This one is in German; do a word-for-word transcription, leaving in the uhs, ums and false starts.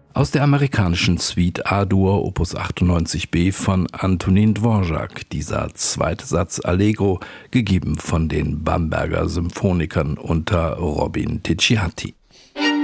Aus der amerikanischen Suite A-Dur Opus achtundneunzig b von Antonín Dvořák, dieser zweite Satz Allegro, gegeben von den Bamberger Symphonikern unter Robin Ticciati.